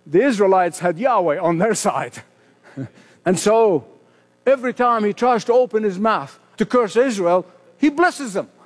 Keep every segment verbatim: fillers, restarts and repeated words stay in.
the Israelites had Yahweh on their side. And so every time he tries to open his mouth to curse Israel, he blesses them.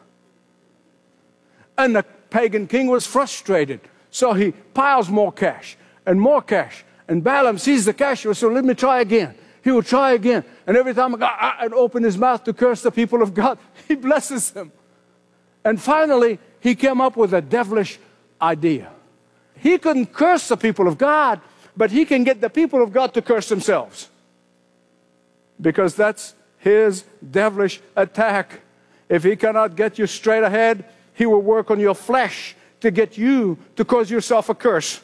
And the pagan king was frustrated. So he piles more cash and more cash. And Balaam sees the cash, so let me try again. He will try again. And every time I'd open his mouth to curse the people of God, he blesses them. And finally, he came up with a devilish idea. He couldn't curse the people of God, but he can get the people of God to curse themselves. Because that's his devilish attack. If he cannot get you straight ahead, he will work on your flesh to get you to cause yourself a curse.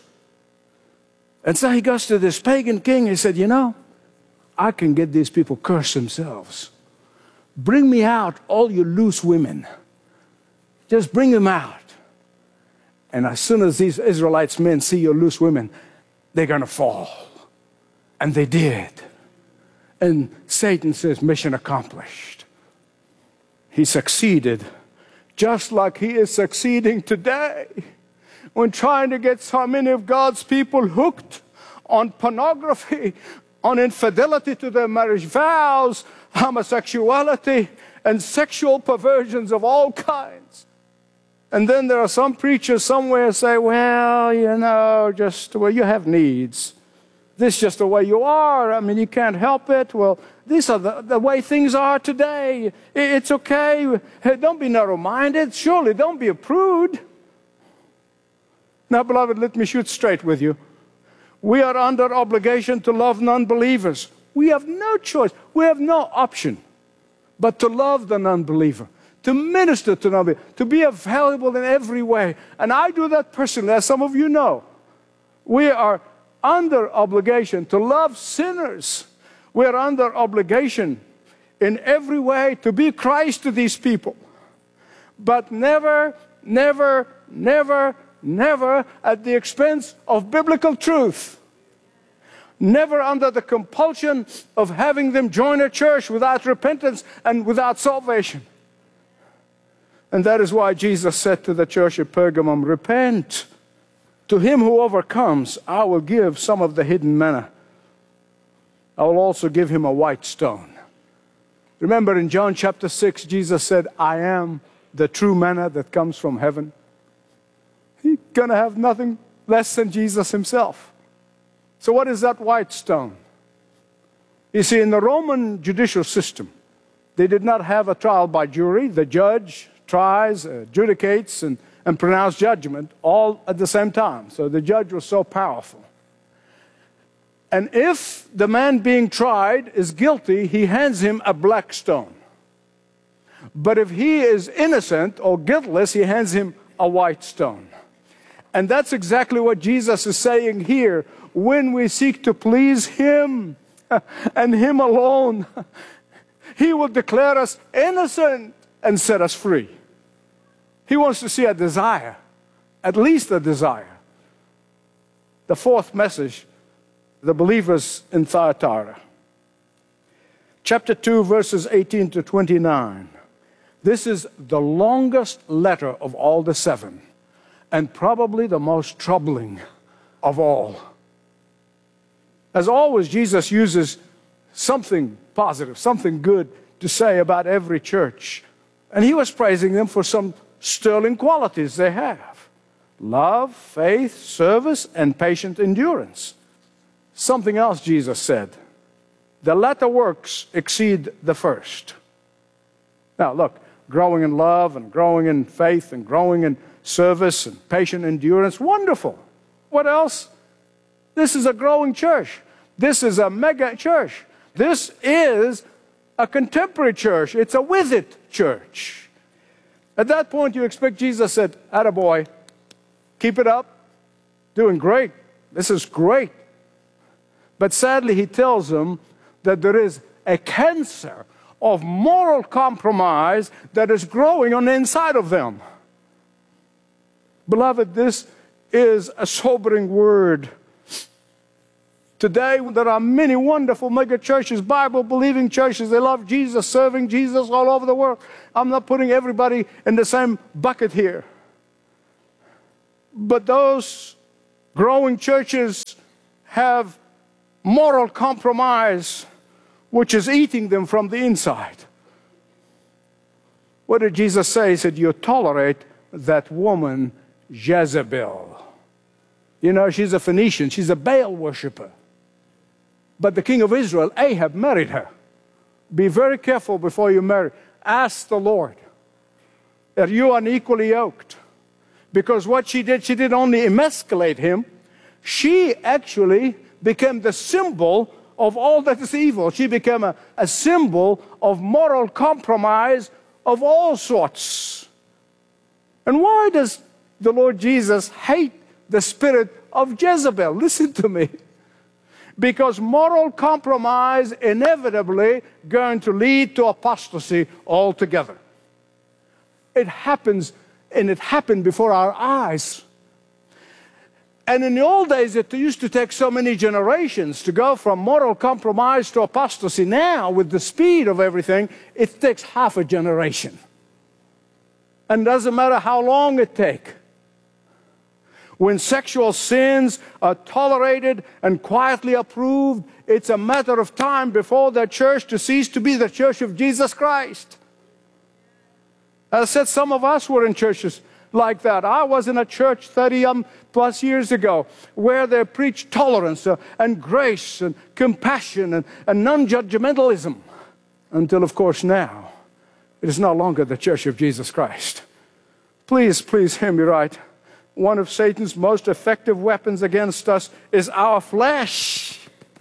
And so he goes to this pagan king. He said, you know, I can get these people curse themselves. Bring me out all you loose women. Just bring them out. And as soon as these Israelites men see your loose women, they're going to fall. And they did. And Satan says, mission accomplished. He succeeded, just like he is succeeding today when trying to get so many of God's people hooked on pornography, on infidelity to their marriage vows, homosexuality, and sexual perversions of all kinds. And then there are some preachers somewhere say, well, you know, just, well, you have needs. This is just the way you are. I mean, you can't help it. Well, these are the, the way things are today. It's okay. Hey, don't be narrow-minded. Surely don't be a prude. Now, beloved, let me shoot straight with you. We are under obligation to love non-believers. We have no choice. We have no option but to love the non-believer, to minister to non-believer, to be available in every way. And I do that personally, as some of you know. We are under obligation to love sinners. We are under obligation in every way to be Christ to these people. But never, never, never, never at the expense of biblical truth. Never under the compulsion of having them join a church without repentance and without salvation. And that is why Jesus said to the church at Pergamum, repent. To him who overcomes, I will give some of the hidden manna. I will also give him a white stone. Remember in John chapter six, Jesus said, I am the true manna that comes from heaven. He's going to have nothing less than Jesus himself. So what is that white stone? You see, in the Roman judicial system, they did not have a trial by jury. The judge tries, adjudicates, and and pronounce judgment all at the same time. So the judge was so powerful. And if the man being tried is guilty, he hands him a black stone. But if he is innocent or guiltless, he hands him a white stone. And that's exactly what Jesus is saying here. When we seek to please him and him alone, he will declare us innocent and set us free. He wants to see a desire, at least a desire. The fourth message, the believers in Thyatira. Chapter two, verses eighteen to twenty-nine. This is the longest letter of all the seven, and probably the most troubling of all. As always, Jesus uses something positive, something good to say about every church. And he was praising them for some sterling qualities they have. Love, faith, service, and patient endurance. Something else Jesus said. The latter works exceed the first. Now look, growing in love and growing in faith and growing in service and patient endurance, wonderful. What else? This is a growing church. This is a mega church. This is a contemporary church. It's a with it church. At that point, you expect Jesus said, attaboy, keep it up, doing great. This is great. But sadly, he tells them that there is a cancer of moral compromise that is growing on the inside of them. Beloved, this is a sobering word. Today, there are many wonderful mega churches, Bible-believing churches. They love Jesus, serving Jesus all over the world. I'm not putting everybody in the same bucket here. But those growing churches have moral compromise which is eating them from the inside. What did Jesus say? He said, you tolerate that woman Jezebel. You know, she's a Phoenician. She's a Baal worshiper. But the king of Israel, Ahab, married her. Be very careful before you marry. Ask the Lord, are you unequally yoked? Because what she did, she didn't only emasculate him, she actually became the symbol of all that is evil. She became a, a symbol of moral compromise of all sorts. And why does the Lord Jesus hate the spirit of Jezebel? Listen to me. Because moral compromise inevitably going to lead to apostasy altogether. It happens, and it happened before our eyes. And in the old days, it used to take so many generations to go from moral compromise to apostasy. Now, with the speed of everything, it takes half a generation. And it doesn't matter how long it takes. When sexual sins are tolerated and quietly approved, it's a matter of time before the church to cease to be the church of Jesus Christ. As I said, some of us were in churches like that. I was in a church thirty um, plus years ago where they preached tolerance uh, and grace and compassion and, and non-judgmentalism. Until, of course, now it is no longer the church of Jesus Christ. Please, please hear me right. One of Satan's most effective weapons against us is our flesh,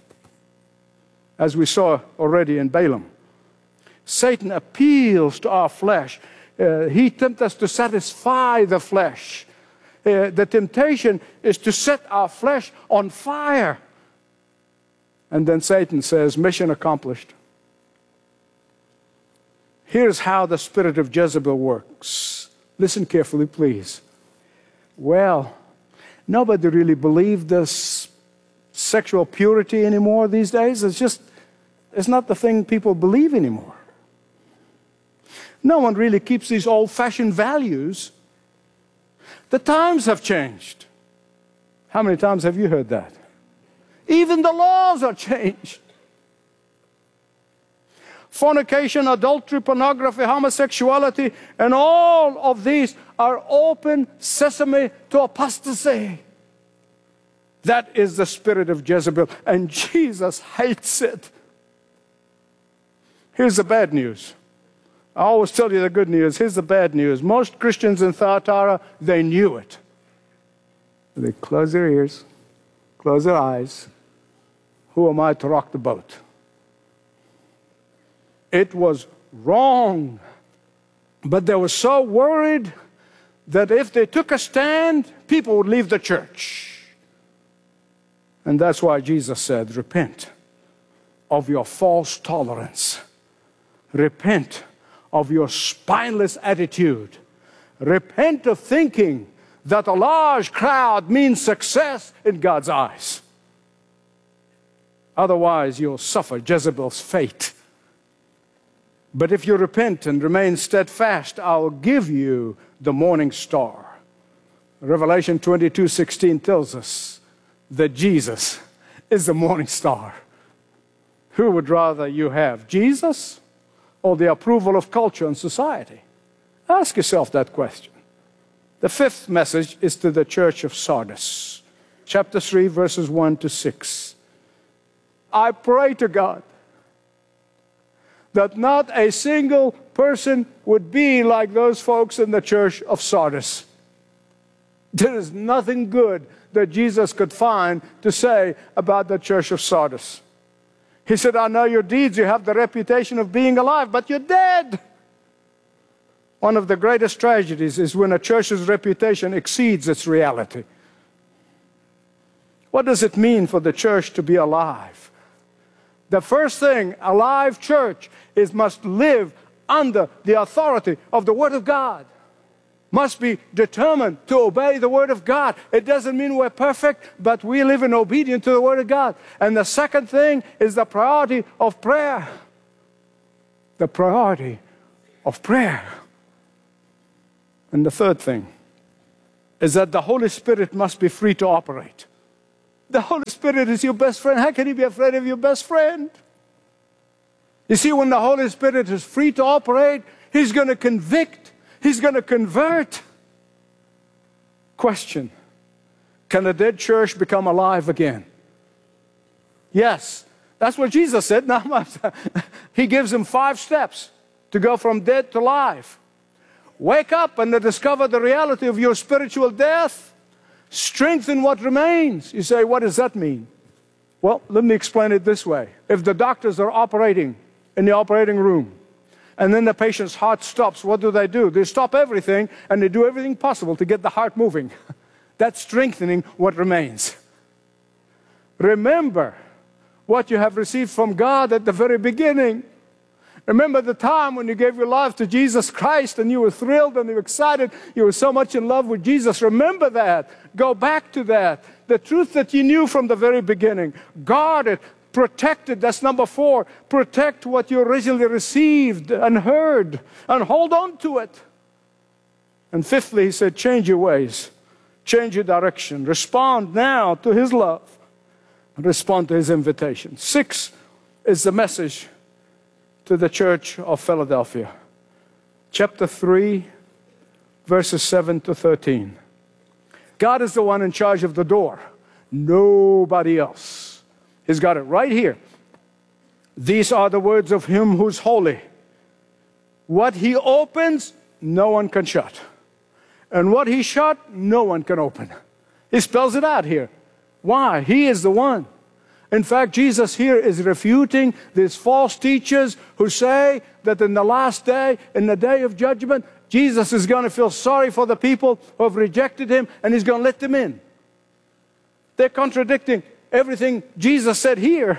as we saw already in Balaam. Satan appeals to our flesh. Uh, he tempts us to satisfy the flesh. Uh, the temptation is to set our flesh on fire. And then Satan says, mission accomplished. Here's how the spirit of Jezebel works. Listen carefully, please. Well, nobody really believes this sexual purity anymore these days. It's just, it's not the thing people believe anymore. No one really keeps these old-fashioned values. The times have changed. How many times have you heard that? Even the laws are changed. Fornication, adultery, pornography, homosexuality, and all of these are open sesame to apostasy. That is the spirit of Jezebel, and Jesus hates it. Here's the bad news. I always tell you the good news. Here's the bad news. Most Christians in Thyatira, they knew it. They close their ears, close their eyes. Who am I to rock the boat? It was wrong. But they were so worried that if they took a stand, people would leave the church. And that's why Jesus said, repent of your false tolerance. Repent of your spineless attitude. Repent of thinking that a large crowd means success in God's eyes. Otherwise, you'll suffer Jezebel's fate. But if you repent and remain steadfast, I'll give you the morning star. Revelation twenty-two sixteen tells us that Jesus is the morning star. Who would rather you have, Jesus or the approval of culture and society? Ask yourself that question. The fifth message is to the church of Sardis. Chapter three, verses one to six. I pray to God that not a single person would be like those folks in the church of Sardis. There is nothing good that Jesus could find to say about the church of Sardis. He said, I know your deeds. You have the reputation of being alive, but you're dead. One of the greatest tragedies is when a church's reputation exceeds its reality. What does it mean for the church to be alive? The first thing, a live church is must live under the authority of the Word of God. Must be determined to obey the Word of God. It doesn't mean we're perfect, but we live in obedience to the Word of God. And the second thing is the priority of prayer. The priority of prayer. And the third thing is that the Holy Spirit must be free to operate. The Holy Spirit is your best friend. How can you be afraid of your best friend? You see, when the Holy Spirit is free to operate, He's going to convict. He's going to convert. Question: can a dead church become alive again? Yes. That's what Jesus said. Now, He gives them five steps to go from dead to life. Wake up and discover the reality of your spiritual death. Strengthen what remains. You say, what does that mean? Well, let me explain it this way. If the doctors are operating in the operating room, and then the patient's heart stops, what do they do? They stop everything, and they do everything possible to get the heart moving. That's strengthening what remains. Remember what you have received from God at the very beginning. Remember the time when you gave your life to Jesus Christ and you were thrilled and you were excited. You were so much in love with Jesus. Remember that. Go back to that. The truth that you knew from the very beginning. Guard it. Protect it. That's number four. Protect what you originally received and heard. And hold on to it. And fifthly, He said, change your ways. Change your direction. Respond now to His love. Respond to His invitation. Six is the message to the church of Philadelphia. Chapter three, verses seven to thirteen. God is the one in charge of the door. Nobody else. He's got it right here. These are the words of Him who's holy. What He opens, no one can shut. And what He shut, no one can open. He spells it out here. Why? He is the one. In fact, Jesus here is refuting these false teachers who say that in the last day, in the day of judgment, Jesus is going to feel sorry for the people who have rejected Him, and He's going to let them in. They're contradicting everything Jesus said here.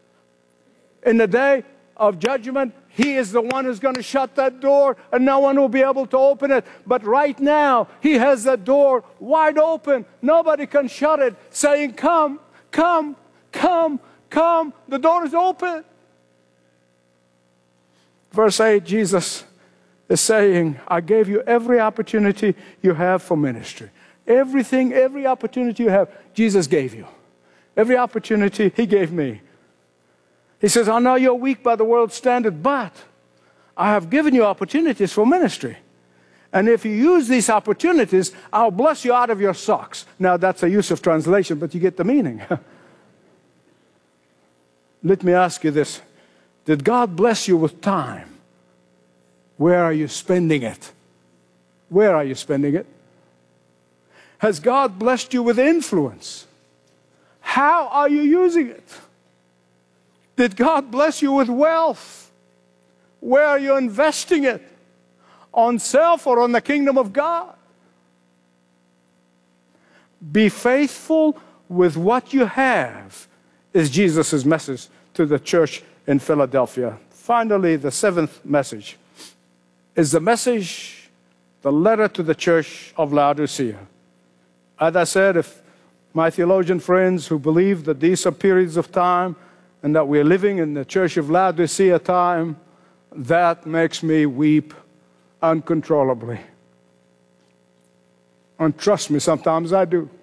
In the day of judgment, He is the one who's going to shut that door, and no one will be able to open it. But right now, He has that door wide open. Nobody can shut it, saying, come, come, come, come. The door is open. Verse eight, Jesus is saying, I gave you every opportunity you have for ministry. Everything, every opportunity you have, Jesus gave you. Every opportunity He gave me. He says, I know you're weak by the world's standard, but I have given you opportunities for ministry. And if you use these opportunities, I'll bless you out of your socks. Now, that's a use of translation, but you get the meaning. Let me ask you this. Did God bless you with time? Where are you spending it? Where are you spending it? Has God blessed you with influence? How are you using it? Did God bless you with wealth? Where are you investing it? On self or on the kingdom of God? Be faithful with what you have, is Jesus' message to the church in Philadelphia. Finally, the seventh message is the message, the letter to the church of Laodicea. As I said, if my theologian friends who believe that these are periods of time and that we're living in the church of Laodicea time, that makes me weep uncontrollably. And trust me, sometimes I do.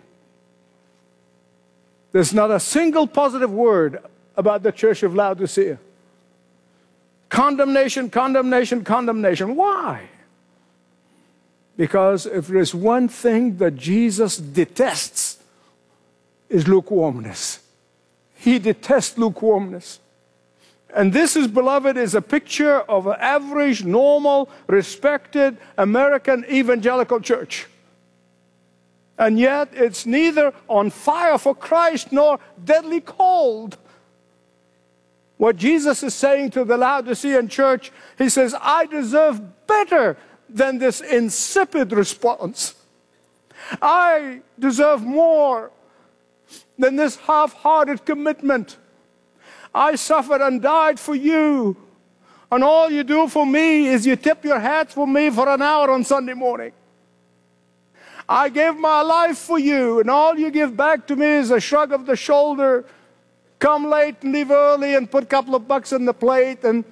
There's not a single positive word about the church of Laodicea. Condemnation, condemnation, condemnation. Why? Because if there's one thing that Jesus detests, is lukewarmness. He detests lukewarmness. And this is, beloved, is a picture of an average, normal, respected American evangelical church. And yet it's neither on fire for Christ nor deadly cold. What Jesus is saying to the Laodicean church, He says, I deserve better than this insipid response. I deserve more than this half-hearted commitment. I suffered and died for you. And all you do for me is you tip your hat for me for an hour on Sunday morning. I gave my life for you, and all you give back to me is a shrug of the shoulder. Come late and leave early and put a couple of bucks on the plate, and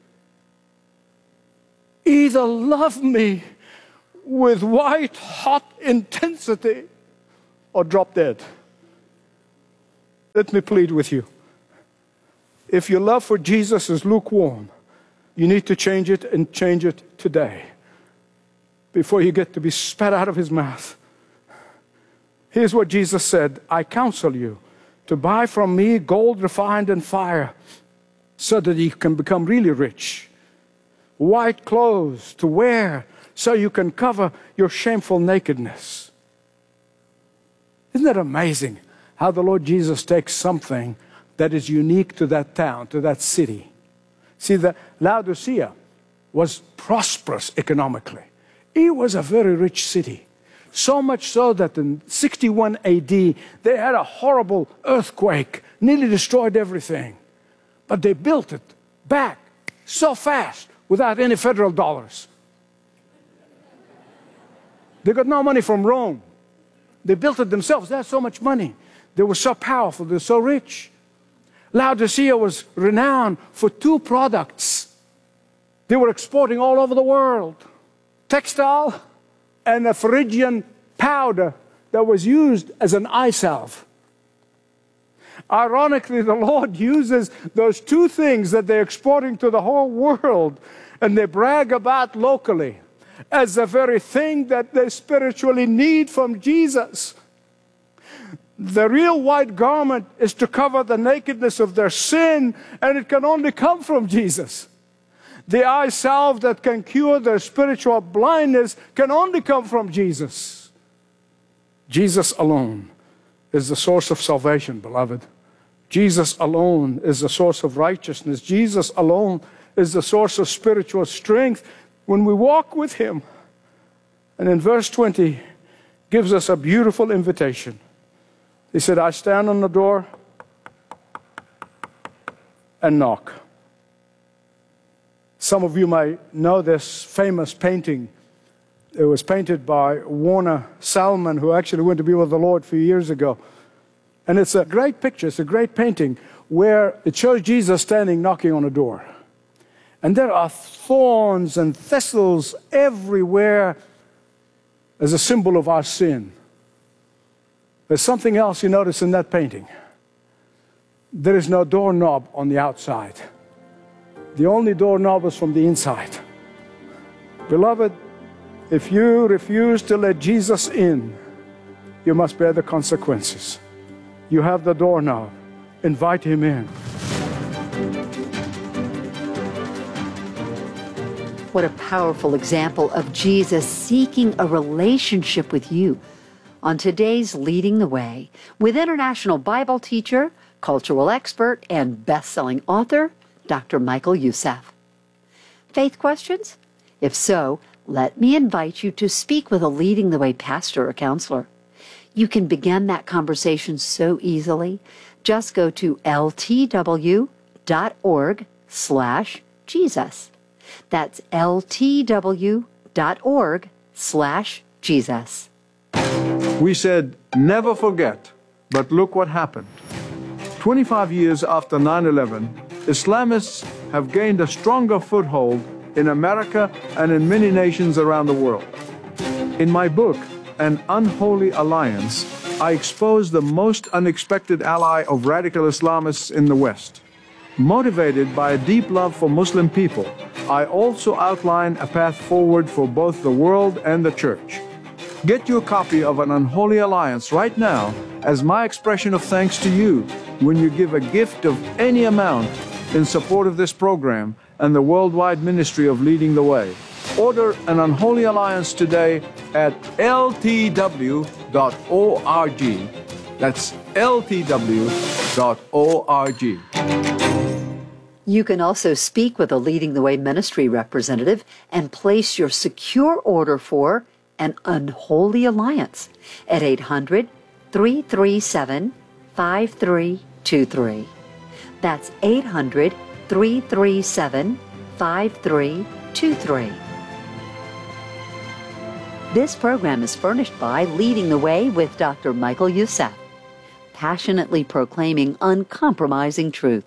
either love me with white-hot intensity or drop dead. Let me plead with you. If your love for Jesus is lukewarm, you need to change it, and change it today before you get to be spat out of his mouth. Here's what Jesus said: I counsel you to buy from me gold refined in fire, so that you can become really rich. White clothes to wear, so you can cover your shameful nakedness. Isn't that amazing how the Lord Jesus takes something that is unique to that town, to that city? See, the Laodicea was prosperous economically. It was a very rich city. So much so that in sixty-one A D, they had a horrible earthquake, nearly destroyed everything. But they built it back so fast without any federal dollars. They got no money from Rome. They built it themselves. They had so much money. They were so powerful. They were so rich. Laodicea was renowned for two products. They were exporting all over the world: textile and a Phrygian powder that was used as an eye salve. Ironically, the Lord uses those two things that they're exporting to the whole world and they brag about locally as the very thing that they spiritually need from Jesus. The real white garment is to cover the nakedness of their sin, and it can only come from Jesus. The eye salve that can cure their spiritual blindness can only come from Jesus. Jesus alone is the source of salvation, beloved. Jesus alone is the source of righteousness. Jesus alone is the source of spiritual strength when we walk with him. And in verse twenty, gives us a beautiful invitation. He said, I stand on the door and knock. Some of you might know this famous painting. It was painted by Warner Salmon, who actually went to be with the Lord a few years ago. And it's a great picture, it's a great painting, where it shows Jesus standing knocking on a door. And there are thorns and thistles everywhere as a symbol of our sin. There's something else you notice in that painting. There is no doorknob on the outside. The only doorknob is from the inside. Beloved, if you refuse to let Jesus in, you must bear the consequences. You have the doorknob. Invite him in. What a powerful example of Jesus seeking a relationship with you. On today's Leading the Way, with international Bible teacher, cultural expert, and best-selling author, Doctor Michael Youssef. Faith questions? If so, let me invite you to speak with a Leading the Way pastor or counselor. You can begin that conversation so easily. Just go to ltw.org slash Jesus. That's ltw.org slash Jesus. We said, never forget, but look what happened. twenty-five years after nine eleven, Islamists have gained a stronger foothold in America and in many nations around the world. In my book, An Unholy Alliance, I expose the most unexpected ally of radical Islamists in the West. Motivated by a deep love for Muslim people, I also outline a path forward for both the world and the church. Get your copy of An Unholy Alliance right now as my expression of thanks to you when you give a gift of any amount in support of this program and the worldwide ministry of Leading the Way. Order An Unholy Alliance today at L T W dot org. That's L T W dot org. You can also speak with a Leading the Way ministry representative and place your secure order for An Unholy Alliance at eight hundred, three three seven, five three two three. That's eight hundred, three three seven, five three two three. This program is furnished by Leading the Way with Doctor Michael Youssef, passionately proclaiming uncompromising truth.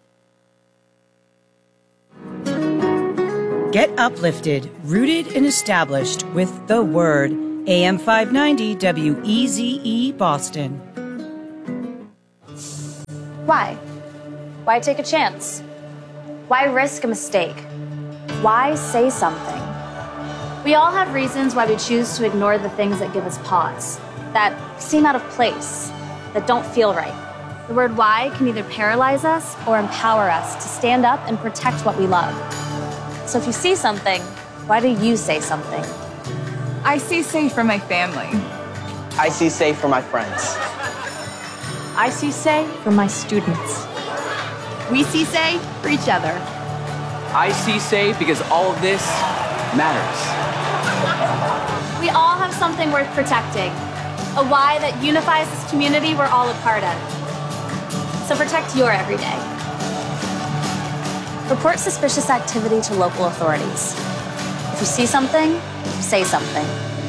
Get uplifted, rooted and established with the Word. A M five ninety W E Z E Boston. Why? Why take a chance? Why risk a mistake? Why say something? We all have reasons why we choose to ignore the things that give us pause, that seem out of place, that don't feel right. The word why can either paralyze us or empower us to stand up and protect what we love. So if you see something, why do you say something? I see safe for my family. I see safe for my friends. I see say for my students. We see say for each other. I see say because all of this matters. We all have something worth protecting, a why that unifies this community we're all a part of. So protect your everyday. Report suspicious activity to local authorities. If you see something, say something.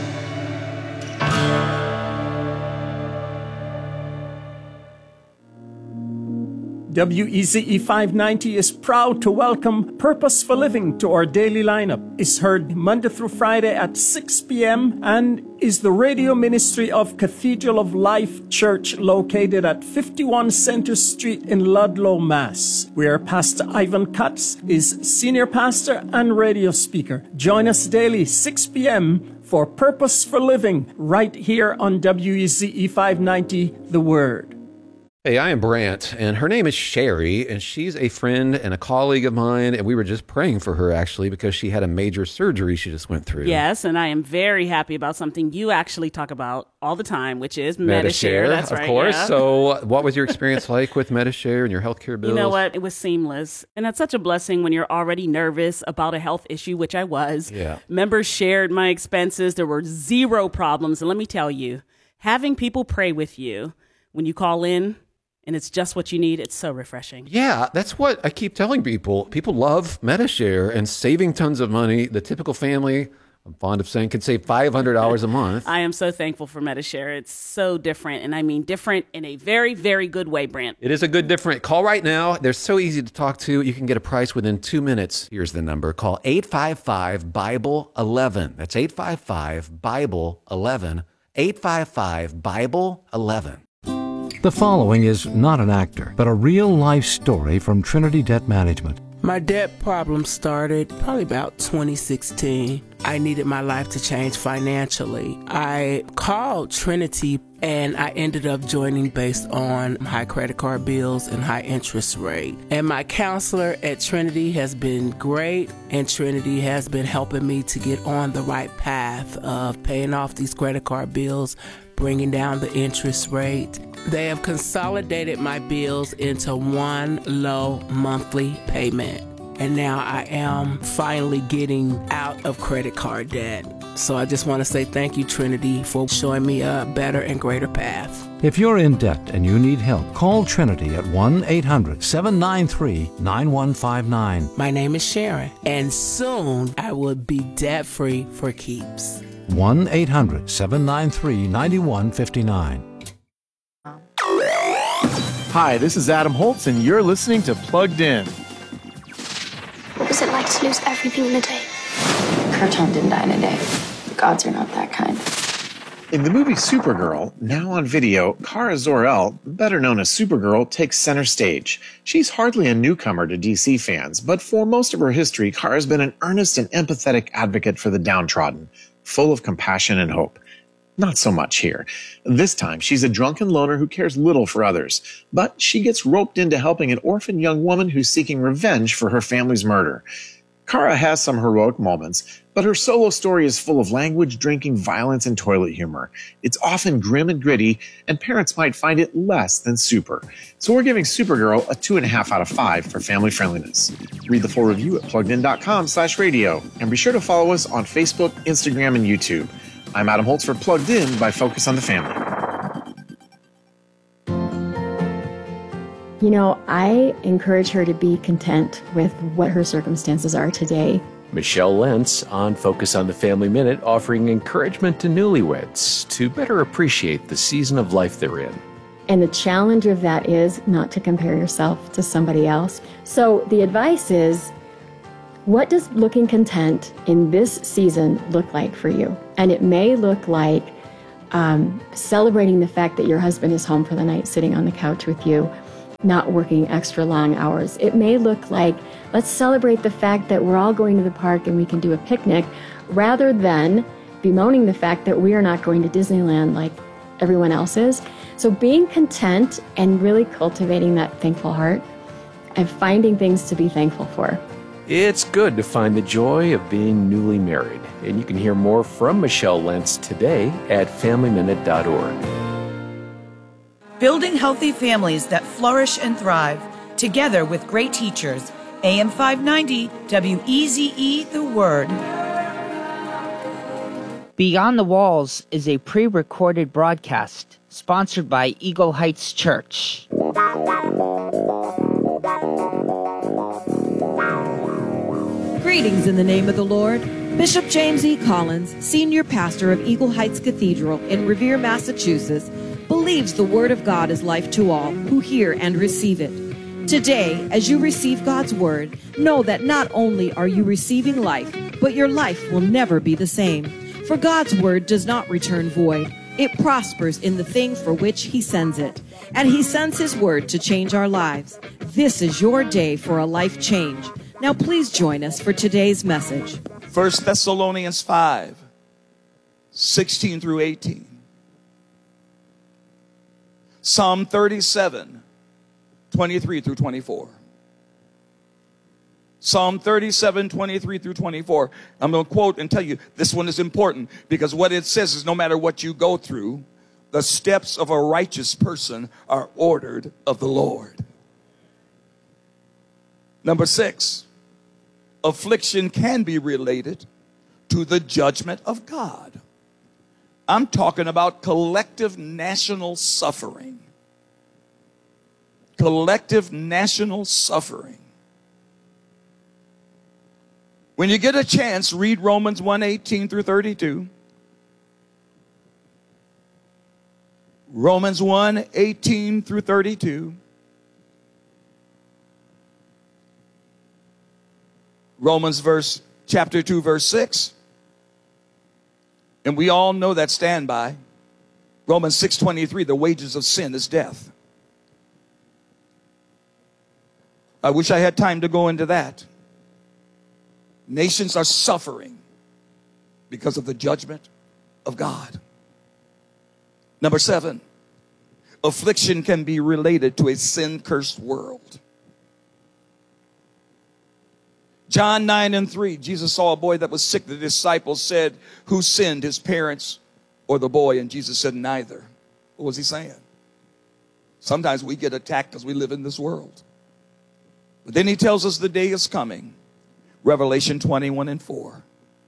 W E Z E five ninety is proud to welcome Purpose for Living to our daily lineup. It's heard Monday through Friday at six p.m. and is the radio ministry of Cathedral of Life Church located at fifty-one Center Street in Ludlow, Mass, where Pastor Ivan Katz is senior pastor and radio speaker. Join us daily six p.m. for Purpose for Living right here on W E Z E five ninety, The Word. Hey, I am Brant, and her name is Sherry, and she's a friend and a colleague of mine, and we were just praying for her, actually, because she had a major surgery she just went through. Yes, and I am very happy about something you actually talk about all the time, which is Medi-Share. That's of right, course. yeah. So what was your experience like with Medi-Share and your healthcare bills? You know what? It was seamless. And that's such a blessing when you're already nervous about a health issue, which I was. Yeah. Members shared my expenses. There were zero problems. And let me tell you, having people pray with you when you call in, and it's just what you need, it's so refreshing. Yeah, that's what I keep telling people. People love Medi-Share and saving tons of money. The typical family, I'm fond of saying, can save five hundred dollars a month. I am so thankful for Medi-Share. It's so different, and I mean different in a very, very good way, Brant. It is a good different. Call right now. They're so easy to talk to. You can get a price within two minutes. Here's the number. Call eight five five, Bible eleven. That's eight five five, Bible eleven. eight five five, Bible eleven. The following is not an actor, but a real-life story from Trinity Debt Management. My debt problem started probably about twenty sixteen. I needed my life to change financially. I called Trinity and I ended up joining based on high credit card bills and high interest rate. And my counselor at Trinity has been great, and Trinity has been helping me to get on the right path of paying off these credit card bills, bringing down the interest rate. They have consolidated my bills into one low monthly payment. And now I am finally getting out of credit card debt. So I just want to say thank you, Trinity, for showing me a better and greater path. If you're in debt and you need help, call Trinity at one eight hundred, seven nine three, nine one five nine. My name is Sharon, and soon I will be debt-free for keeps. one eight hundred, seven nine three, nine one five nine. Hi, this is Adam Holtz, and you're listening to Plugged In. What was it like to lose everything in a day? Kirton didn't die in a day. The gods are not that kind. In the movie Supergirl, now on video, Kara Zor-El, better known as Supergirl, takes center stage. She's hardly a newcomer to D C fans, but for most of her history, Kara's been an earnest and empathetic advocate for the downtrodden, full of compassion and hope. Not so much here. This time, she's a drunken loner who cares little for others, but she gets roped into helping an orphaned young woman who's seeking revenge for her family's murder. Kara has some heroic moments, but her solo story is full of language, drinking, violence, and toilet humor. It's often grim and gritty, and parents might find it less than super. So we're giving Supergirl a two and a half out of five for family friendliness. Read the full review at pluggedin.com slash radio, and be sure to follow us on Facebook, Instagram, and YouTube. I'm Adam Holtz for Plugged In by Focus on the Family. You know, I encourage her to be content with what her circumstances are today. Michelle Lentz on Focus on the Family Minute, offering encouragement to newlyweds to better appreciate the season of life they're in. And the challenge of that is not to compare yourself to somebody else. So the advice is, what does looking content in this season look like for you? And it may look like um, celebrating the fact that your husband is home for the night, sitting on the couch with you. not working extra long hours. It may look like, let's celebrate the fact that we're all going to the park and we can do a picnic, rather than bemoaning the fact that we are not going to Disneyland like everyone else is. So being content and really cultivating that thankful heart and finding things to be thankful for. It's good to find the joy of being newly married. And you can hear more from Michelle Lentz today at family minute dot org. Building healthy families that flourish and thrive, together with great teachers. A M five ninety, W E Z E, The Word. Beyond the Walls is a pre-recorded broadcast sponsored by Eagle Heights Church. Greetings in the name of the Lord. Bishop James E. Collins, senior pastor of Eagle Heights Cathedral in Revere, Massachusetts, believes the Word of God is life to all who hear and receive it. Today, as you receive God's Word, know that not only are you receiving life, but your life will never be the same. For God's Word does not return void. It prospers in the thing for which He sends it. And He sends His Word to change our lives. This is your day for a life change. Now please join us for today's message. First Thessalonians five, sixteen through eighteen. Psalm thirty-seven, twenty-three through twenty-four. Psalm thirty-seven, twenty-three through twenty-four. I'm going to quote and tell you this one is important, because what it says is no matter what you go through, the steps of a righteous person are ordered of the Lord. Number six, affliction can be related to the judgment of God. I'm talking about collective national suffering. Collective national suffering. When you get a chance, read Romans one, eighteen through thirty-two. Romans one, eighteen through thirty-two. Romans verse, chapter two, verse six. And we all know that standby. Romans six, twenty-three, the wages of sin is death. I wish I had time to go into that. Nations are suffering because of the judgment of God. Number seven, affliction can be related to a sin-cursed world. John nine and three, Jesus saw a boy that was sick. The disciples said, who sinned, his parents or the boy? And Jesus said, neither. What was he saying? Sometimes we get attacked because we live in this world. But then he tells us the day is coming. Revelation twenty-one and four.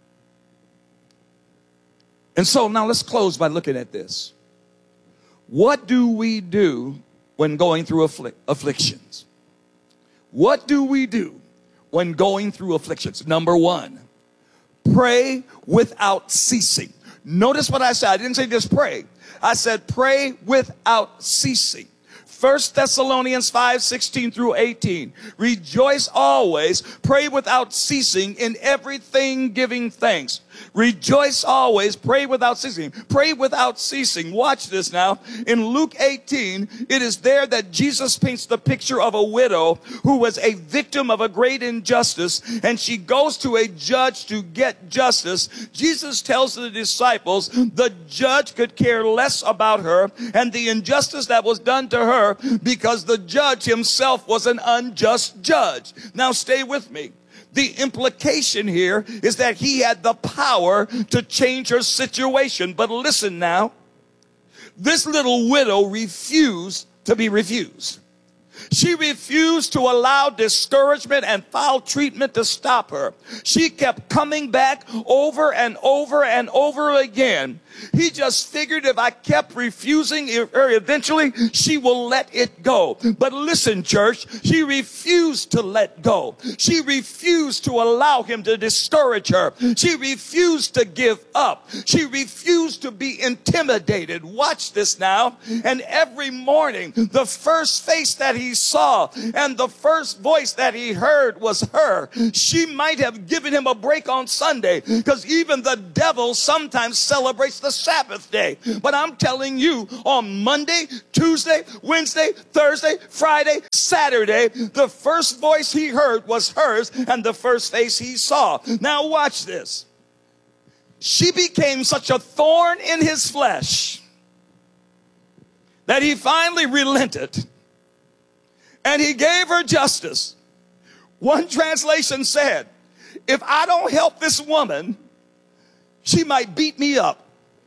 And so now let's close by looking at this. What do we do when going through afflic- afflictions? What do we do when going through afflictions? Number one, pray without ceasing. Notice what I said. I didn't say just pray. I said pray without ceasing. First Thessalonians five, sixteen through eighteen. Rejoice always, pray without ceasing, in everything giving thanks. Rejoice always, pray without ceasing. Pray without ceasing. Watch this now. In Luke eighteen, it is there that Jesus paints the picture of a widow who was a victim of a great injustice, and she goes to a judge to get justice. Jesus tells the disciples the judge could care less about her and the injustice that was done to her, because the judge himself was an unjust judge. Now stay with me. The implication here is that he had the power to change her situation. But listen now, this little widow refused to be refused. She refused to allow discouragement and foul treatment to stop her. She kept coming back over and over and over again. He just figured if I kept refusing her, eventually she will let it go. But listen, church, she refused to let go. She refused to allow him to discourage her. She refused to give up. She refused to be intimidated. Watch this now. And every morning, the first face that he he saw, and the first voice that he heard was her. She might have given him a break on Sunday, because even the devil sometimes celebrates the Sabbath day. But I'm telling you, on Monday, Tuesday, Wednesday, Thursday, Friday, Saturday, the first voice he heard was hers, and the first face he saw. Now watch this. She became such a thorn in his flesh that he finally relented, and he gave her justice. One translation said, if I don't help this woman, she might beat me up.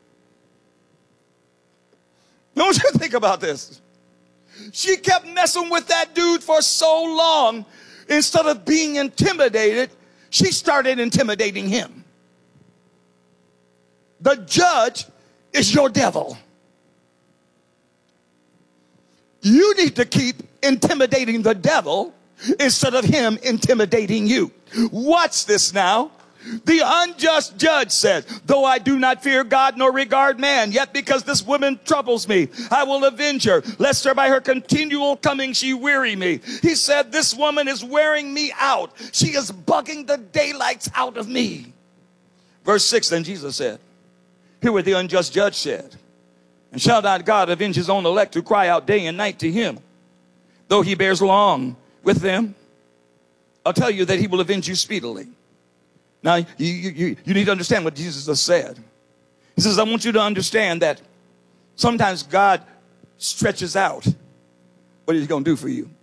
Don't you think about this? She kept messing with that dude for so long. Instead of being intimidated, she started intimidating him. The judge is your devil. You need to keep intimidating the devil instead of him intimidating you. Watch this now. The unjust judge said, though I do not fear God nor regard man, yet because this woman troubles me, I will avenge her, lest her by her continual coming she weary me. He said, this woman is wearing me out. She is bugging the daylights out of me. Verse six, then Jesus said, hear what the unjust judge said. And shall not God avenge his own elect who cry out day and night to him, though he bears long with them? I'll tell you that he will avenge you speedily. Now, you, you, you need to understand what Jesus has said. He says, I want you to understand that sometimes God stretches out what he's going to do for you.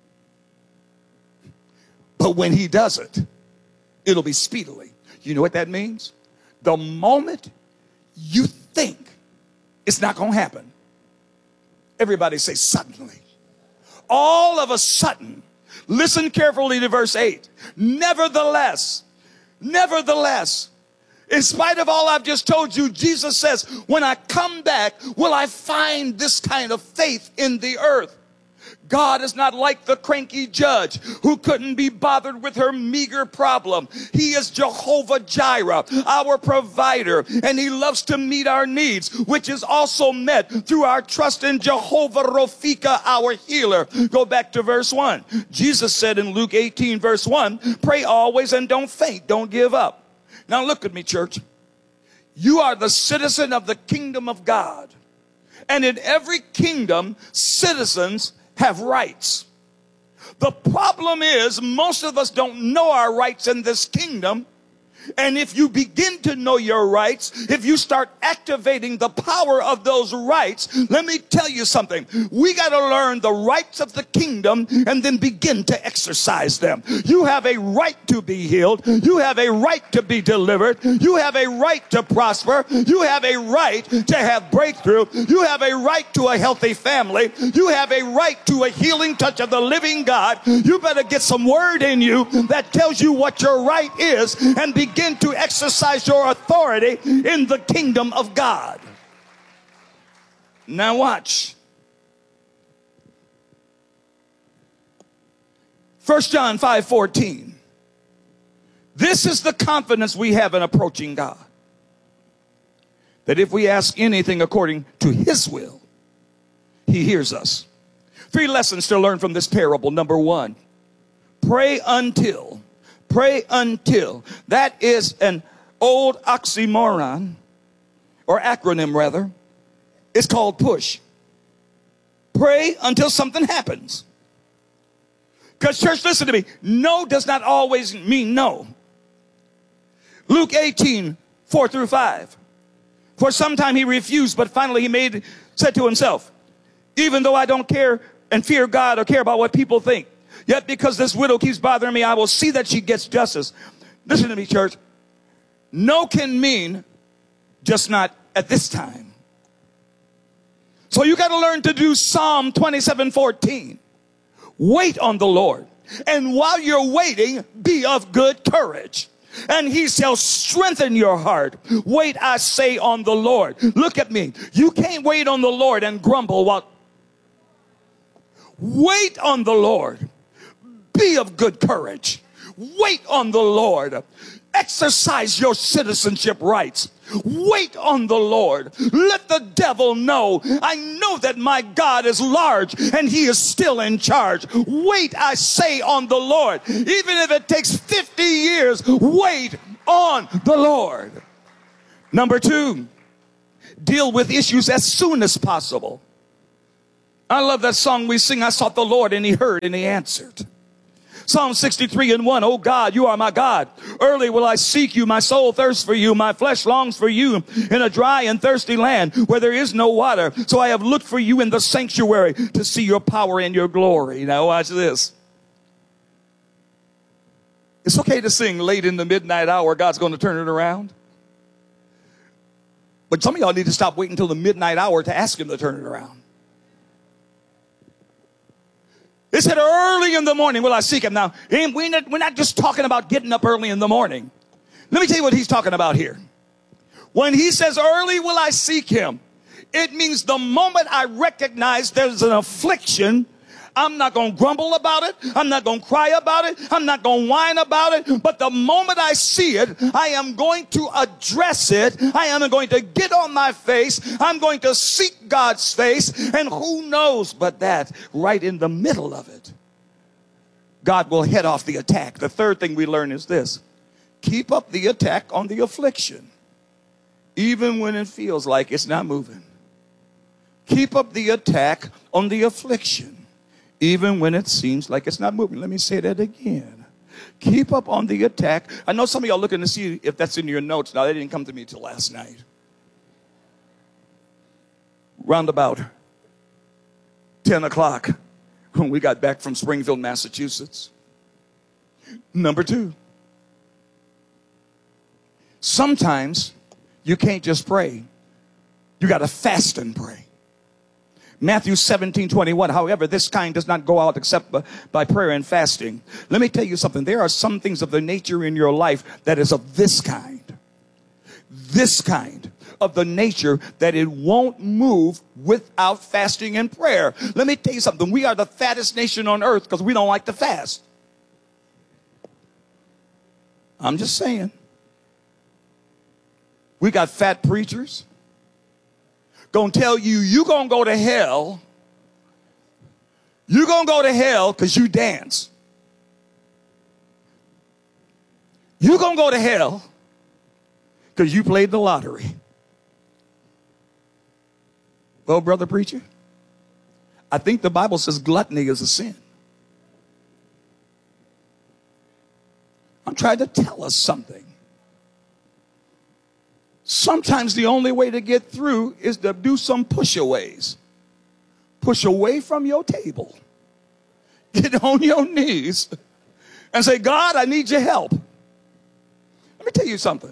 But when he does it, it'll be speedily. You know what that means? The moment you think it's not going to happen, everybody say suddenly. All of a sudden, listen carefully to verse eight. Nevertheless, nevertheless, in spite of all I've just told you, Jesus says, when I come back, will I find this kind of faith in the earth? God is not like the cranky judge who couldn't be bothered with her meager problem. He is Jehovah Jireh, our provider, and he loves to meet our needs, which is also met through our trust in Jehovah Rophika, our healer. Go back to verse one. Jesus said in Luke eighteen, verse one, pray always and don't faint, don't give up. Now look at me, church. You are the citizen of the kingdom of God. And in every kingdom, citizens have rights. The problem is most of us don't know our rights in this kingdom. And if you begin to know your rights, if you start activating the power of those rights, let me tell you something. We got to learn the rights of the kingdom and then begin to exercise them. You have a right to be healed. You have a right to be delivered. You have a right to prosper. You have a right to have breakthrough. You have a right to a healthy family. You have a right to a healing touch of the living God. You better get some word in you that tells you what your right is and begin Begin to exercise your authority in the kingdom of God. Now watch. First John five fourteen. This is the confidence we have in approaching God, that if we ask anything according to his will, he hears us. Three lessons to learn from this parable. Number one, pray until. Pray until. That is an old oxymoron, or acronym rather. It's called PUSH. Pray until something happens. Because church, listen to me. No does not always mean no. Luke eighteen, four through five. For some time he refused, but finally he made, said to himself, even though I don't care and fear God or care about what people think, yet because this widow keeps bothering me, I will see that she gets justice. Listen to me, church. No can mean just not at this time. So you got to learn to do Psalm twenty-seven fourteen. Wait on the Lord. And while you're waiting, be of good courage, and he shall strengthen your heart. Wait, I say, on the Lord. Look at me. You can't wait on the Lord and grumble while. Wait on the Lord. Be of good courage. Wait on the Lord. Exercise your citizenship rights. Wait on the Lord. Let the devil know, I know that my God is large and he is still in charge. Wait, I say, on the Lord. Even if it takes fifty years, wait on the Lord. Number two, deal with issues as soon as possible. I love that song we sing, I sought the Lord and he heard and he answered. Psalm sixty-three and one, oh God, you are my God. Early will I seek you. My soul thirsts for you. My flesh longs for you in a dry and thirsty land where there is no water. So I have looked for you in the sanctuary to see your power and your glory. Now watch this. It's okay to sing late in the midnight hour, God's going to turn it around. But some of y'all need to stop waiting until the midnight hour to ask him to turn it around. It said early in the morning will I seek him. Now, we're not, we're not just talking about getting up early in the morning. Let me tell you what he's talking about here. When he says early will I seek him, it means the moment I recognize there's an affliction, I'm not going to grumble about it. I'm not going to cry about it. I'm not going to whine about it. But the moment I see it, I am going to address it. I am going to get on my face. I'm going to seek God's face. And who knows but that right in the middle of it, God will head off the attack. The third thing we learn is this. Keep up the attack on the affliction, even when it feels like it's not moving. Keep up the attack on the affliction, even when it seems like it's not moving. Let me say that again. Keep up on the attack. I know some of y'all looking to see if that's in your notes. Now, that didn't come to me till last night. Round about ten o'clock when we got back from Springfield, Massachusetts. Number two. Sometimes you can't just pray. You got to fast and pray. Matthew seventeen twenty-one, however, this kind does not go out except by, by prayer and fasting. Let me tell you something. There are some things of the nature in your life that is of this kind. This kind of the nature that it won't move without fasting and prayer. Let me tell you something. We are the fattest nation on earth because we don't like to fast. I'm just saying. We got fat preachers gonna tell you you gonna go to hell. You're gonna go to hell because you dance. You're gonna go to hell because you played the lottery. Well, brother preacher, I think the Bible says gluttony is a sin. I'm trying to tell us something. Sometimes the only way to get through is to do some push-aways. Push away from your table. Get on your knees and say, God, I need your help. Let me tell you something.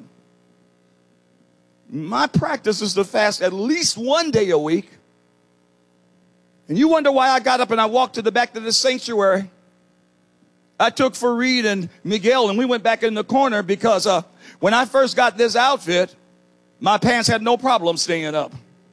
My practice is to fast at least one day a week. And you wonder why I got up and I walked to the back of the sanctuary. I took Fareed and Miguel and we went back in the corner because uh, when I first got this outfit, my pants had no problem staying up.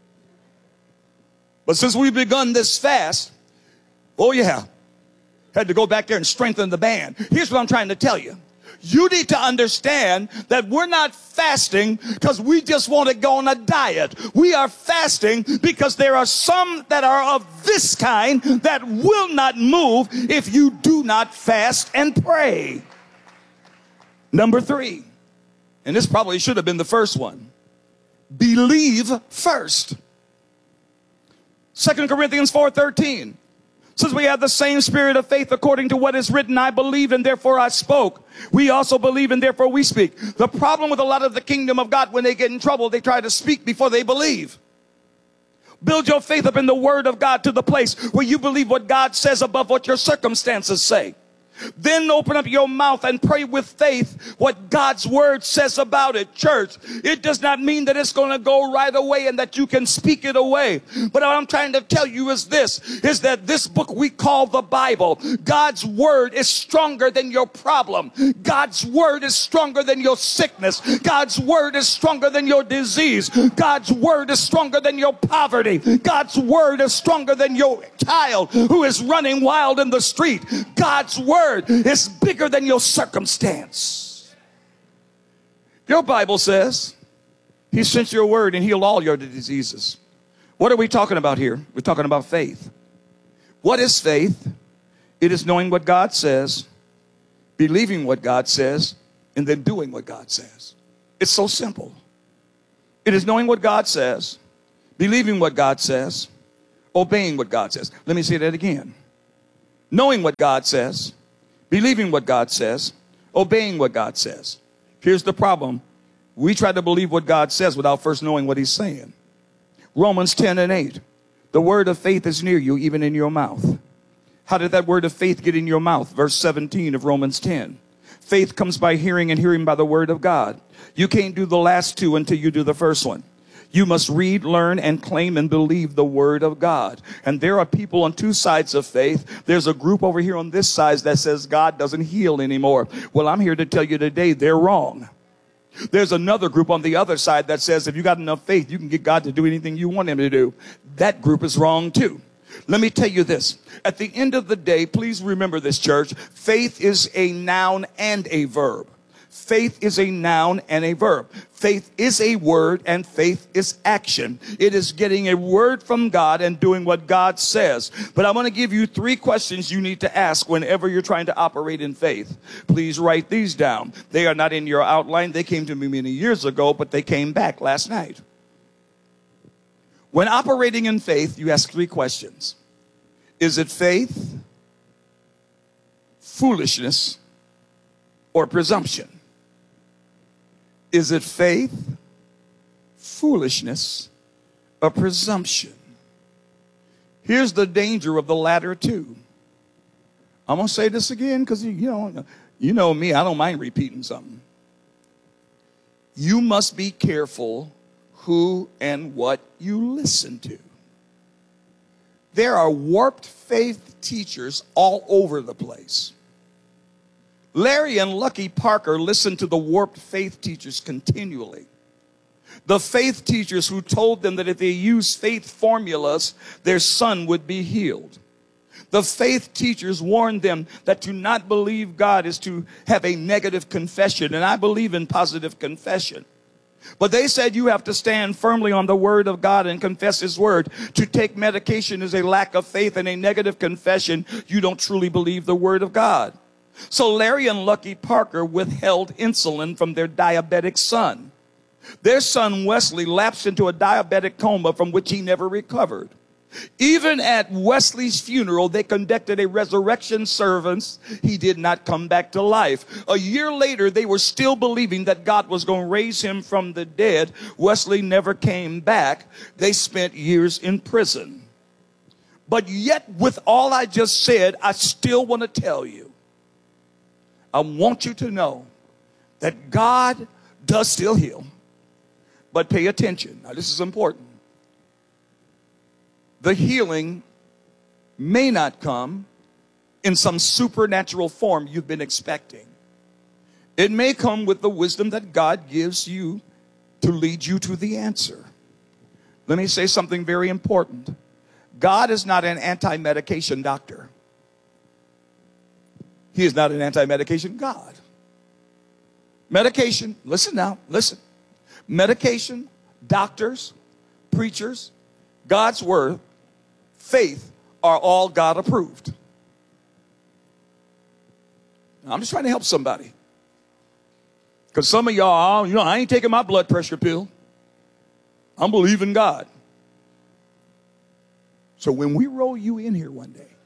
But since we've begun this fast, oh yeah, had to go back there and strengthen the band. Here's what I'm trying to tell you. You need to understand that we're not fasting because we just want to go on a diet. We are fasting because there are some that are of this kind that will not move if you do not fast and pray. Number three, and this probably should have been the first one. Believe first. Second Corinthians four thirteen says we have the same spirit of faith according to what is written. I believed and therefore I spoke. We also believe and therefore we speak. The problem with a lot of the kingdom of God, when they get in trouble, they try to speak before they believe. Build your faith up in the word of God to the place where you believe what God says above what your circumstances say. Then open up your mouth and pray with faith what God's word says about it. Church, it does not mean that it's going to go right away and that you can speak it away. But what I'm trying to tell you is this, is that this book we call the Bible, God's word is stronger than your problem. God's word is stronger than your sickness. God's word is stronger than your disease. God's word is stronger than your poverty. God's word is stronger than your child who is running wild in the street. God's word is bigger than your circumstance. Your Bible says he sent your word and healed all your diseases. What are we talking about here? We're talking about faith. What is faith? It is knowing what God says, believing what God says, and then doing what God says. It's so simple. It is knowing what God says, believing what God says, obeying what God says. Let me say that again. Knowing what God says, believing what God says, obeying what God says. Here's the problem. We try to believe what God says without first knowing what he's saying. Romans ten and eight. The word of faith is near you, even in your mouth. How did that word of faith get in your mouth? Verse seventeen of Romans ten. Faith comes by hearing, and hearing by the word of God. You can't do the last two until you do the first one. You must read, learn, and claim and believe the word of God. And there are people on two sides of faith. There's a group over here on this side that says God doesn't heal anymore. Well, I'm here to tell you today they're wrong. There's another group on the other side that says if you got enough faith, you can get God to do anything you want him to do. That group is wrong too. Let me tell you this. At the end of the day, please remember this, church. Faith is a noun and a verb. Faith is a noun and a verb. Faith is a word and faith is action. It is getting a word from God and doing what God says. But I'm going to give you three questions you need to ask whenever you're trying to operate in faith. Please write these down. They are not in your outline. They came to me many years ago, but they came back last night. When operating in faith, you ask three questions. Is it faith, foolishness, or presumption? Is it faith, foolishness, or presumption? Here's the danger of the latter two. I'm going to say this again because, you know, you know me, I don't mind repeating something. You must be careful who and what you listen to. There are warped faith teachers all over the place. Larry and Lucky Parker listened to the warped faith teachers continually. The faith teachers who told them that if they used faith formulas, their son would be healed. The faith teachers warned them that to not believe God is to have a negative confession, and I believe in positive confession. But they said you have to stand firmly on the word of God and confess his word. To take medication is a lack of faith and a negative confession. You don't truly believe the word of God. So Larry and Lucky Parker withheld insulin from their diabetic son. Their son Wesley lapsed into a diabetic coma from which he never recovered. Even at Wesley's funeral, they conducted a resurrection service. He did not come back to life. A year later, they were still believing that God was going to raise him from the dead. Wesley never came back. They spent years in prison. But yet, with all I just said, I still want to tell you, I want you to know that God does still heal. But pay attention. Now, this is important. The healing may not come in some supernatural form you've been expecting. It may come with the wisdom that God gives you to lead you to the answer. Let me say something very important. God is not an anti-medication doctor. He is not an anti-medication God. Medication, listen now, listen. Medication, doctors, preachers, God's word, faith are all God approved. Now, I'm just trying to help somebody. Because some of y'all, you know, I ain't taking my blood pressure pill. I'm believing God. So when we roll you in here one day,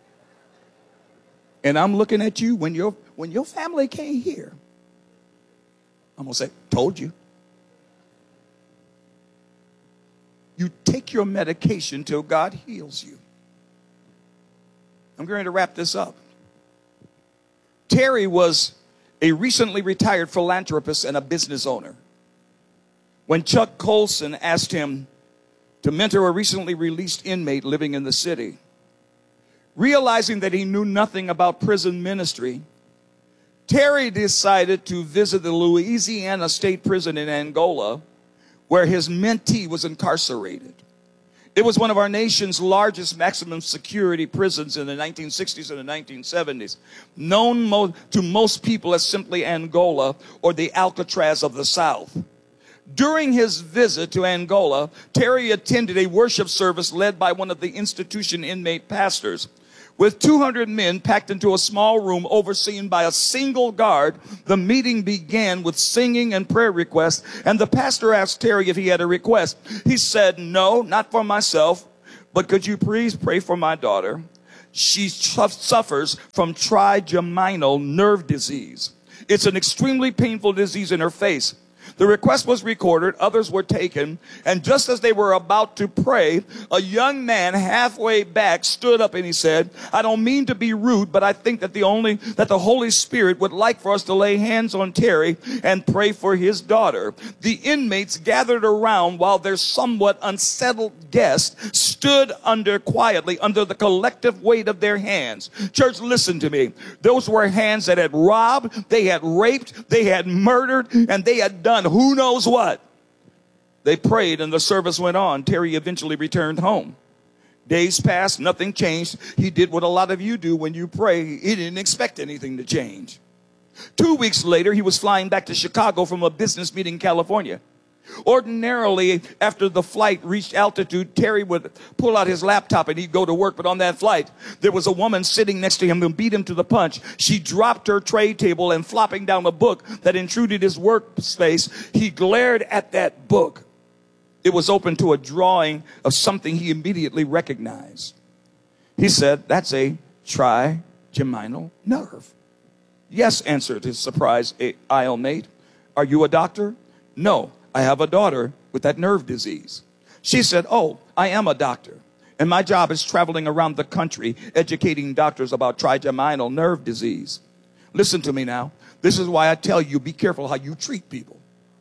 and I'm looking at you when your when your family came here, I'm going to say, told you. You take your medication till God heals you. I'm going to wrap this up. Terry was a recently retired philanthropist and a business owner. When Chuck Colson asked him to mentor a recently released inmate living in the city, realizing that he knew nothing about prison ministry, Terry decided to visit the Louisiana State Prison in Angola, where his mentee was incarcerated. It was one of our nation's largest maximum security prisons in the nineteen sixties and the nineteen seventies, known mo- to most people as simply Angola or the Alcatraz of the South. During his visit to Angola, Terry attended a worship service led by one of the institution inmate pastors. With two hundred men packed into a small room overseen by a single guard, the meeting began with singing and prayer requests, and the pastor asked Terry if he had a request. He said, "No, not for myself, but could you please pray for my daughter? She suffers from trigeminal nerve disease. It's an extremely painful disease in her face." The request was recorded, others were taken, and just as they were about to pray, a young man halfway back stood up and he said, "I don't mean to be rude, but I think that the only that the Holy Spirit would like for us to lay hands on Terry and pray for his daughter." The inmates gathered around while their somewhat unsettled guest stood under quietly under the collective weight of their hands. Church, listen to me. Those were hands that had robbed, they had raped, they had murdered, and they had done who knows what. They prayed and the service went on. Terry eventually returned home. Days passed, nothing changed. He did what a lot of you do when you pray. He didn't expect anything to change. Two weeks later, he was flying back to Chicago from a business meeting in California. Ordinarily, after the flight reached altitude, Terry would pull out his laptop and he'd go to work. But on that flight, there was a woman sitting next to him who beat him to the punch. She dropped her tray table and flopping down a book that intruded his workspace, he glared at that book. It was open to a drawing of something he immediately recognized. He said, "That's a trigeminal nerve." "Yes," answered his surprised aisle mate. "Are you a doctor?" "No. I have a daughter with that nerve disease." She said, "Oh, I am a doctor, and my job is traveling around the country educating doctors about trigeminal nerve disease." Listen to me now. This is why I tell you, be careful how you treat people.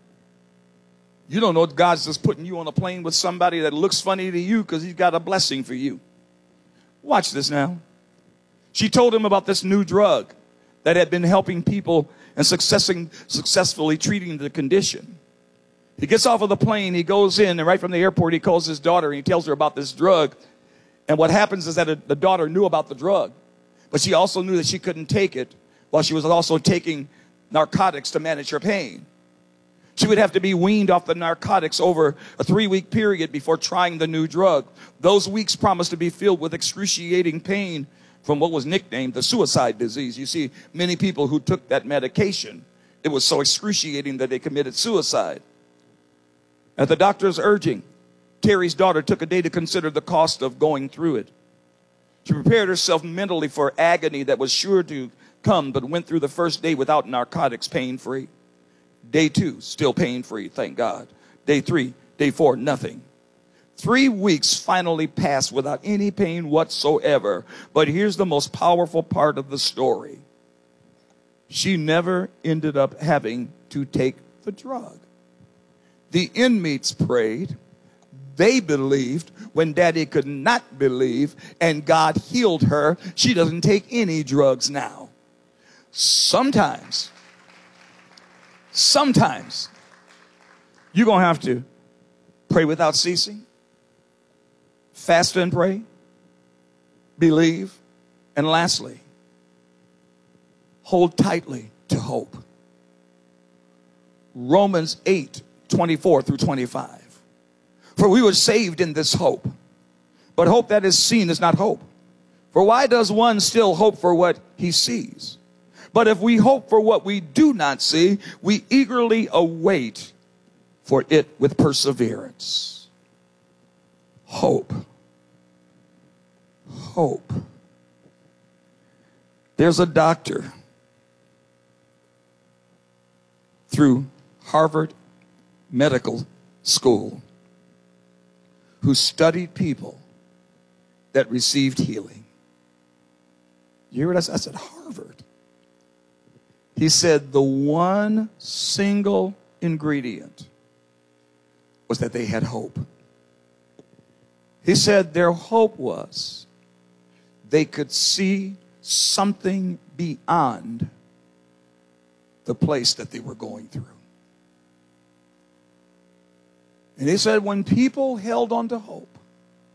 You don't know if God's just putting you on a plane with somebody that looks funny to you because he's got a blessing for you. Watch this now. She told him about this new drug that had been helping people and successing, successfully treating the condition. He gets off of the plane, he goes in, and right from the airport, he calls his daughter and he tells her about this drug. And what happens is that a, the daughter knew about the drug, but she also knew that she couldn't take it while she was also taking narcotics to manage her pain. She would have to be weaned off the narcotics over a three-week period before trying the new drug. Those weeks promised to be filled with excruciating pain from what was nicknamed the suicide disease. You see, many people who took that medication, it was so excruciating that they committed suicide. At the doctor's urging, Terry's daughter took a day to consider the cost of going through it. She prepared herself mentally for agony that was sure to come, but went through the first day without narcotics, pain-free. Day two, still pain-free, thank God. Day three, day four, nothing. Three weeks finally passed without any pain whatsoever. But here's the most powerful part of the story. She never ended up having to take the drug. The inmates prayed. They believed when Daddy could not believe, and God healed her. She doesn't take any drugs now. Sometimes, sometimes, you're going to have to pray without ceasing, fast and pray, believe, and lastly, hold tightly to hope. Romans eight, twenty-four through twenty-five. For we were saved in this hope. But hope that is seen is not hope. For why does one still hope for what he sees? But if we hope for what we do not see, we eagerly await for it with perseverance. Hope. Hope. There's a doctor through Harvard Medical School who studied people that received healing. You hear what I said? I said Harvard. He said the one single ingredient was that they had hope. He said their hope was they could see something beyond the place that they were going through. And he said when people held on to hope,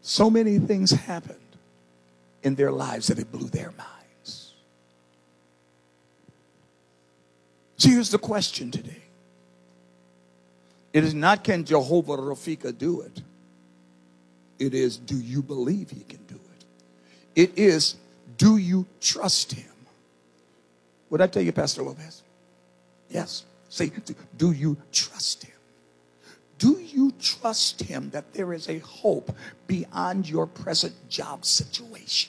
So many things happened in their lives that it blew their minds. So here's the question today. It is not, can Jehovah Rafika do it? It is, do you believe he can do it? It is, do you trust him? What did I tell you, Pastor Lopez? Yes. Say, do you trust him? Do you trust him that there is a hope beyond your present job situation?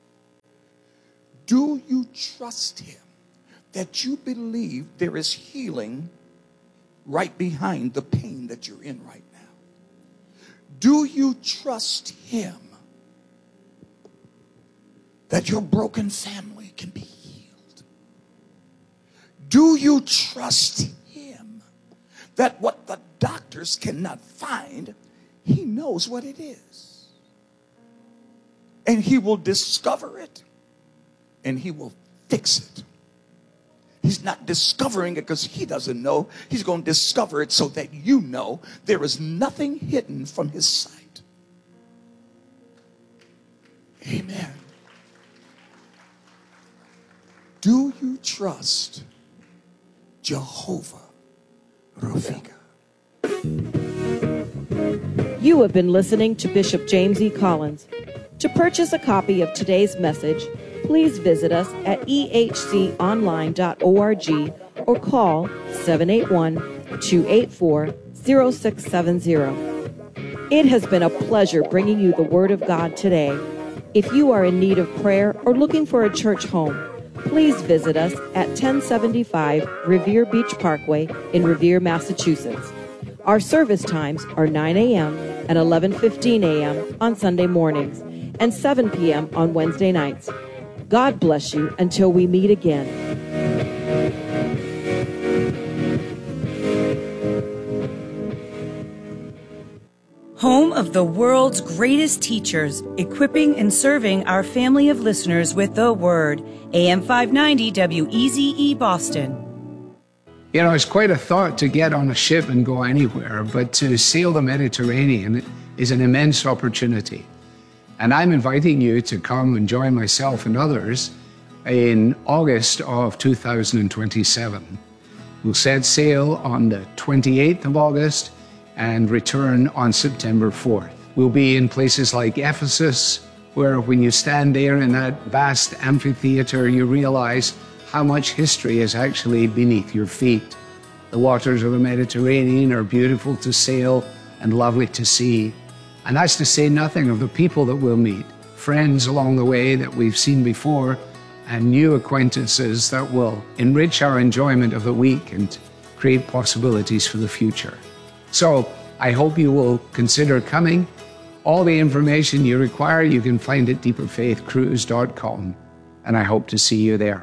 Do you trust him that you believe there is healing right behind the pain that you're in right now? Do you trust him that your broken family can be healed? Do you trust him that what the doctors cannot find, he knows what it is? And he will discover it, and he will fix it. He's not discovering it because he doesn't know. He's going to discover it so that you know there is nothing hidden from his sight. Amen. Do you trust Jehovah Rafika? You have been listening to Bishop James E. Collins. To purchase a copy of today's message, please visit us at e h c online dot org or call seven eight one, two eight four, zero six seven zero. It has been a pleasure bringing you the Word of God today. If you are in need of prayer or looking for a church home, please visit us at ten seventy-five Revere Beach Parkway in Revere, Massachusetts. Our service times are nine a.m. and eleven fifteen a.m. on Sunday mornings and seven p.m. on Wednesday nights. God bless you until we meet again. Home of the world's greatest teachers, equipping and serving our family of listeners with the Word. A M five ninety W E Z E Boston. You know, it's quite a thought to get on a ship and go anywhere, but to sail the Mediterranean is an immense opportunity. And I'm inviting you to come and join myself and others in August of two thousand twenty-seven. We'll set sail on the twenty-eighth of August and return on September fourth. We'll be in places like Ephesus, where when you stand there in that vast amphitheater, you realize how much history is actually beneath your feet. The waters of the Mediterranean are beautiful to sail and lovely to see. And that's to say nothing of the people that we'll meet, friends along the way that we've seen before, and new acquaintances that will enrich our enjoyment of the week and create possibilities for the future. So I hope you will consider coming. All the information you require you can find at deeper faith cruise dot com, and I hope to see you there.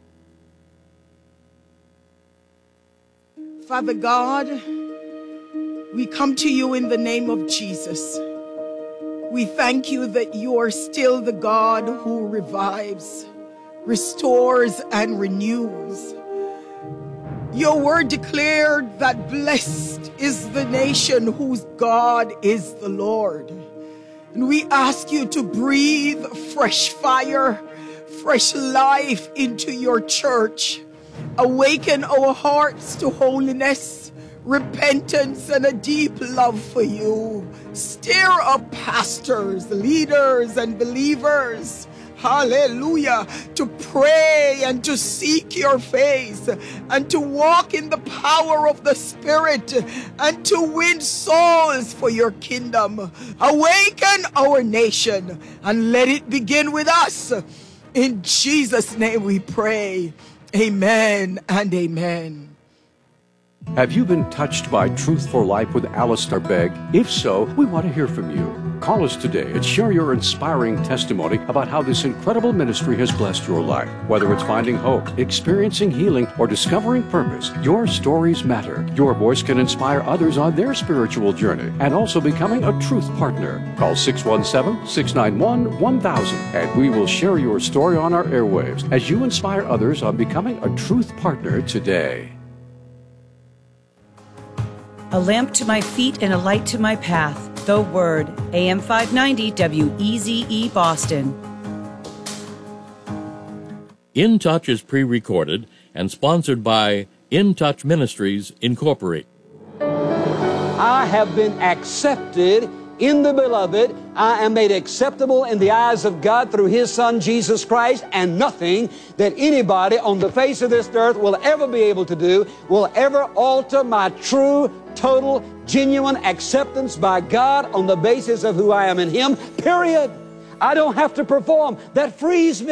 Father God, we come to you in the name of Jesus. We thank you that you are still the God who revives, restores, and renews. Your word declared that blessed is the nation whose God is the Lord. And we ask you to breathe fresh fire, fresh life into your church. Awaken our hearts to holiness, repentance, and a deep love for you. Stir up pastors, leaders, and believers, hallelujah, to pray and to seek your face and to walk in the power of the Spirit and to win souls for your kingdom. Awaken our nation and let it begin with us. In Jesus' name we pray. Amen and amen. Have you been touched by Truth for Life with Alistair Begg? If so, we want to hear from you. Call us today and share your inspiring testimony about how this incredible ministry has blessed your life. Whether it's finding hope, experiencing healing, or discovering purpose, your stories matter. Your voice can inspire others on their spiritual journey and also becoming a truth partner. Call six one seven, six nine one, one thousand and we will share your story on our airwaves as you inspire others on becoming a truth partner today. A lamp to my feet and a light to my path. The Word, A M five ninety W E Z E Boston. In Touch is pre-recorded and sponsored by In Touch Ministries, Incorporated. I have been accepted in the Beloved. I am made acceptable in the eyes of God through His Son, Jesus Christ, and nothing that anybody on the face of this earth will ever be able to do will ever alter my true, total, genuine acceptance by God on the basis of who I am in Him, period. I don't have to perform. That frees me.